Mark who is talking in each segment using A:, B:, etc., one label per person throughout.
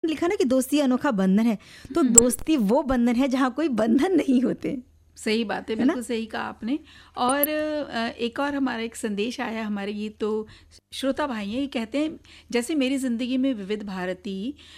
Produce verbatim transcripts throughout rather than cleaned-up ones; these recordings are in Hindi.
A: लिखा ना कि दोस्ती अनोखा बंधन है, तो दोस्ती वो बंधन है जहाँ कोई बंधन नहीं होते।
B: सही बात है, बिल्कुल सही कहा आपने। और एक और हमारा एक संदेश आया, हमारे ये तो श्रोता भाई हैं, ये कहते हैं जैसे मेरी ज़िंदगी में विविध भारती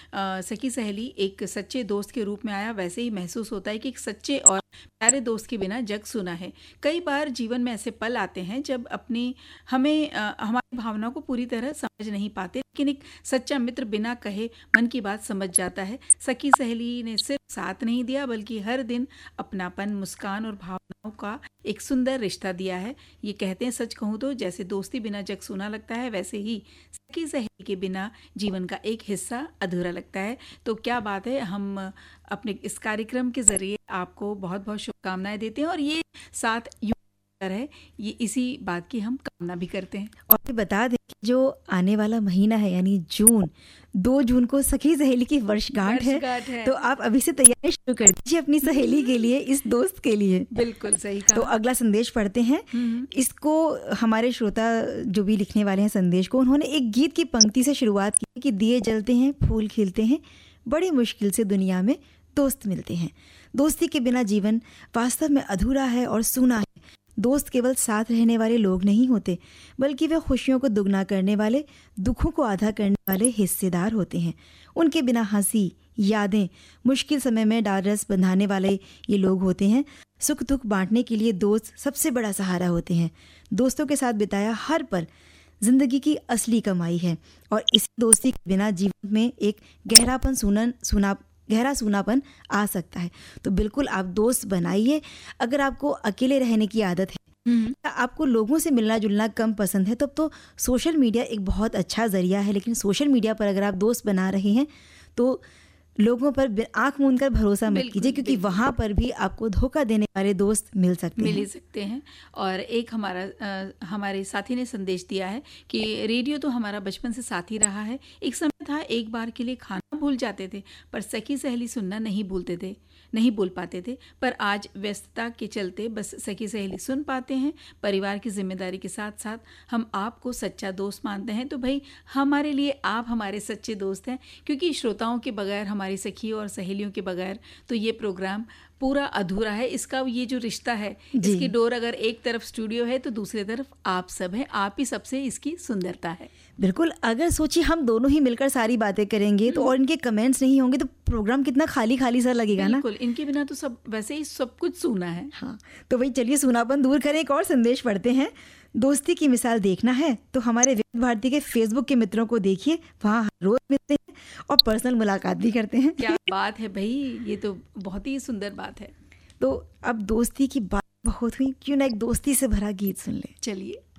B: सखी सहेली एक सच्चे दोस्त के रूप में आया, वैसे ही महसूस होता है कि एक सच्चे और प्यारे दोस्त के बिना जग सुना है। कई बार जीवन में ऐसे पल आते हैं जब अपनी हमें आ, हमारी भावनाओं को पूरी तरह समझ नहीं पाते, लेकिन एक सच्चा मित्र बिना कहे मन की बात समझ जाता है। सखी सहेली ने सिर्फ साथ नहीं दिया बल्कि हर दिन अपनापन, मुस्कान और भावनाओं का एक सुंदर रिश्ता दिया है। ये कहते हैं सच कहूँ तो जैसे दोस्ती बिना जग सूना लगता है, वैसे ही सखी सहेली के बिना जीवन का एक हिस्सा अधूरा लगता है। तो क्या बात है, हम अपने इस कार्यक्रम के जरिए आपको बहुत बहुत शुभकामनाएं देते हैं और ये साथ यूं है, ये इसी बात की हम कामना भी करते हैं।
A: और भी बता दें कि जो आने वाला महीना है यानी जून, दो जून को सखी सहेली की वर्षगांठ है, है तो आप अभी से तैयारी शुरू कर दीजिए अपनी सहेली के लिए, इस दोस्त के लिए।
B: बिल्कुल सही कहा।
A: तो अगला संदेश पढ़ते हैं। इसको हमारे श्रोता जो भी लिखने वाले हैं संदेश को, उन्होंने एक गीत की पंक्ति से शुरुआत की कि दिए जलते हैं, फूल खिलते हैं, बड़ी मुश्किल से दुनिया में दोस्त मिलते हैं। दोस्ती के बिना जीवन वास्तव में अधूरा है और सूना है। दोस्त केवल साथ रहने वाले लोग नहीं होते, बल्कि वे खुशियों को दुगना करने वाले, दुखों को आधा करने वाले हिस्सेदार होते हैं। उनके बिना हंसी, यादें, मुश्किल समय में डारस बंधाने वाले ये लोग होते हैं। सुख दुख बांटने के लिए दोस्त सबसे बड़ा सहारा होते हैं। दोस्तों के साथ बिताया हर पल जिंदगी की असली कमाई है और इसी दोस्ती के बिना जीवन में एक गहरापन सुनन सुना गहरा सूनापन आ सकता है। तो बिल्कुल आप दोस्त बनाइए। अगर आपको अकेले रहने की आदत है या आपको लोगों से मिलना जुलना कम पसंद है, तब तो सोशल मीडिया एक बहुत अच्छा जरिया है। लेकिन सोशल मीडिया पर अगर आप दोस्त बना रहे हैं तो लोगों पर आंख मूंद कर भरोसा मत कीजिए, क्योंकि वहाँ पर भी आपको धोखा देने वाले दोस्त मिल सकते
B: मिल
A: हैं
B: ही सकते हैं। और एक हमारा आ, हमारे साथी ने संदेश दिया है कि रेडियो तो हमारा बचपन से साथी रहा है। एक समय था एक बार के लिए खाना भूल जाते थे, पर सखी सहेली सुनना नहीं भूलते थे नहीं बोल पाते थे। पर आज व्यस्तता के चलते बस सखी सहेली सुन पाते हैं। परिवार की जिम्मेदारी के साथ साथ हम आपको सच्चा दोस्त मानते हैं, तो भाई हमारे लिए आप हमारे सच्चे दोस्त हैं, क्योंकि श्रोताओं के बगैर, हमारी सखियों और सहेलियों के बगैर तो ये प्रोग्राम पूरा अधूरा है। इसका ये जो रिश्ता है, इसकी डोर अगर एक तरफ स्टूडियो है तो दूसरी तरफ आप सब हैं। आप ही सबसे इसकी सुंदरता है।
A: बिल्कुल, अगर सोचिए हम दोनों ही मिलकर सारी बातें करेंगे तो और इनके कमेंट्स नहीं होंगे तो प्रोग्राम कितना खाली खाली सा लगेगा ना।
B: बिल्कुल, इनके बिना तो सब वैसे ही सब कुछ सूना है।
A: हाँ, तो भाई चलिए सूनापन दूर करें। एक और संदेश पढ़ते हैं। दोस्ती की मिसाल देखना है तो हमारे विविध भारती के फेसबुक के मित्रों को देखिए, वहाँ रोज मिलते हैं और पर्सनल मुलाकात भी करते हैं।
B: क्या बात है भाई, ये तो बहुत ही सुंदर बात है।
A: तो अब दोस्ती की बात बहुत हुई, क्यों ना एक दोस्ती से भरा गीत सुन ले।
B: चलिए।